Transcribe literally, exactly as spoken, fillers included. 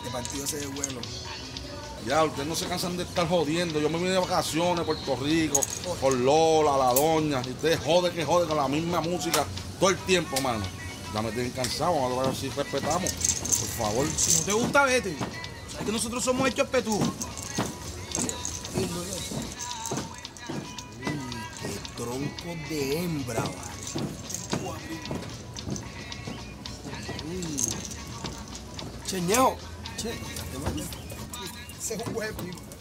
Este partido ese de vuelo. Ya, ustedes no se cansan de estar jodiendo. Yo me vine de vacaciones a Puerto Rico, con Lola, la doña. Y ustedes joden que joden con la misma música todo el tiempo, mano. Ya me tienen cansado, vamos a ver si respetamos. Por favor. Si no te gusta, vete. Sabes que nosotros somos hechos petujos. Uy, qué tronco de hembra, vale. Uy. Che, ñejo. Che, ese es un buen primo.